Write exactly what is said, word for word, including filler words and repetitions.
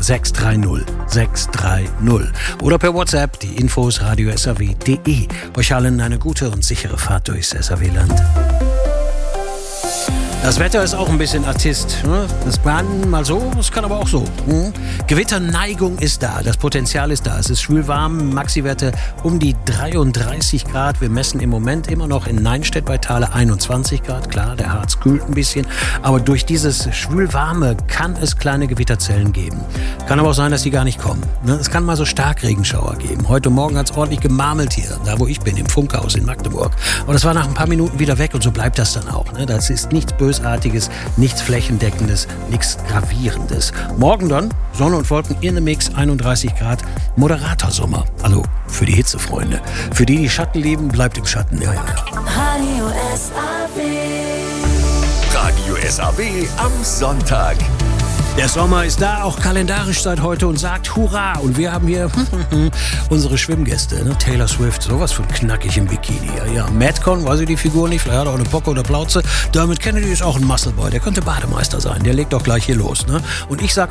sechs drei null sechs drei null oder per WhatsApp die Infos radio s a w punkt d e. Euch allen eine gute und sichere Fahrt durchs S A W-Land. Das Wetter ist auch ein bisschen Artist. Das kann mal so, es kann aber auch so. Gewitterneigung ist da, das Potenzial ist da. Es ist schwül warm, Maxi-Werte um die dreiunddreißig Grad. Wir messen im Moment immer noch in Neinstedt bei Thale einundzwanzig Grad. Klar, der Harz kühlt ein bisschen. Aber durch dieses schwül-warme kann es kleine Gewitterzellen geben. Kann aber auch sein, dass die gar nicht kommen. Es kann mal so Starkregenschauer geben. Heute Morgen hat es ordentlich gemarmelt hier, da wo ich bin, im Funkhaus in Magdeburg. Und das war nach ein paar Minuten wieder weg und so bleibt das dann auch. Das ist nichts Bösartiges, nichts Flächendeckendes, nichts Gravierendes. Morgen dann Sonne und Wolken in the Mix, einunddreißig Grad, moderater Sommer. Also für die Hitzefreunde. Für die, die Schatten lieben, bleibt im Schatten. Ja, ja, ja. Radio S A W. Radio S A W am Sonntag. Der Sommer ist da, auch kalendarisch seit heute und sagt Hurra. Und wir haben hier unsere Schwimmgäste, ne? Taylor Swift, sowas von knackig im Bikini. Ja, ja. Madcon, weiß ich die Figur nicht, vielleicht hat er auch eine Pocke oder Plauze. Dermot Kennedy ist auch ein Muscleboy, der könnte Bademeister sein, der legt doch gleich hier los. Ne? Und ich sag